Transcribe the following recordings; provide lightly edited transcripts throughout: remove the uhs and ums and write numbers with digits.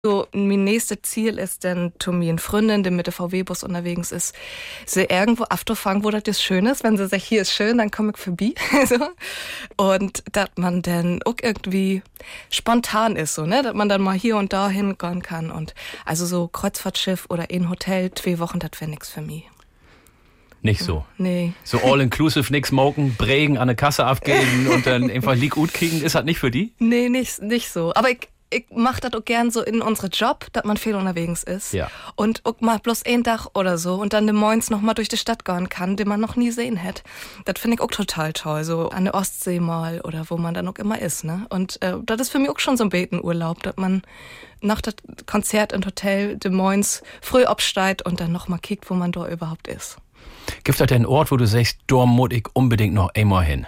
So, mein nächstes Ziel ist dann, zu mir eine Freundin, die mit dem VW-Bus unterwegs ist, sie irgendwo abzufangen, wo das schön ist. Wenn sie sagt, hier ist schön, dann komme ich vorbei. So. Und dass man dann auch irgendwie spontan ist, so, ne? Dass man dann mal hier und da hingehen kann. Und also so Kreuzfahrtschiff oder in Hotel, 2 Wochen, das wäre nix für mich. Nicht so. Nee. So all-inclusive, nix smoken, Prägen, an eine Kasse abgeben und dann einfach Leak gut kriegen, ist das nicht für die? Nee, nicht so. Aber ich mach das auch gern so in unsere Job, dass man viel unterwegs ist. Ja. Und auch mal bloß ein Tag oder so und dann de Moins noch mal durch die Stadt gehen kann, den man noch nie sehen hätte. Das finde ich auch total toll. So an der Ostsee mal oder wo man dann auch immer ist, ne? Und das ist für mich auch schon so ein Betenurlaub, dass man nach das Konzert im Hotel de Moins früh absteigt und dann noch mal kickt, wo man da überhaupt ist. Gibt es da einen Ort, wo du sagst, da muss ich unbedingt noch einmal hin?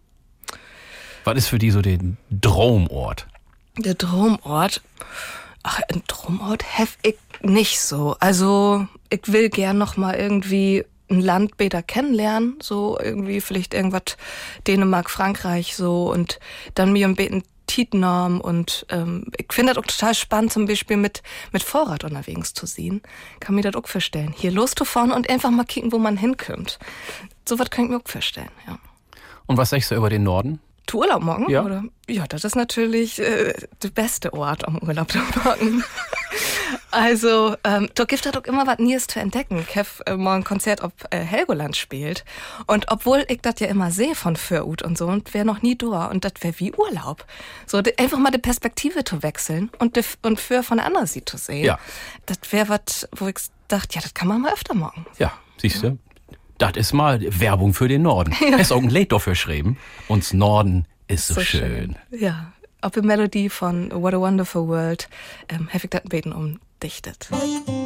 Was ist für die so der Traumort? Der Traumort? Ach, ein Traumort hef ich nicht so. Also, ich will gern noch mal irgendwie ein Land besser kennenlernen. So irgendwie vielleicht irgendwas Dänemark, Frankreich so und dann mir ein bisschen Tietnamen und ich finde das auch total spannend, zum Beispiel mit Vorrat unterwegs zu sehen. Kann mir das auch vorstellen. Hier loszufahren und einfach mal kicken, wo man hinkommt. So was kann ich mir auch vorstellen, ja. Und was sagst du über den Norden? Du Urlaub morgen? Ja. Oder? Ja, das ist natürlich der beste Ort, um Urlaub zu machen. Also, da gibt es doch immer was Neues zu entdecken. Ich habe mal ein Konzert, ob Helgoland spielt. Und obwohl ich das ja immer sehe von Fürut und so, und wäre noch nie da. Und das wäre wie Urlaub. So, einfach mal die Perspektive zu wechseln und für von der anderen Seite zu sehen. Ja. Das wäre was, wo ich dachte, ja, das kann man mal öfter machen. Ja, siehst du? Das ist mal Werbung für den Norden. Ja. Hast auch ein Lied dafür geschrieben. Uns Norden ist so schön. Ja, auf die Melodie von What a Wonderful World habe ich das beten umdichtet.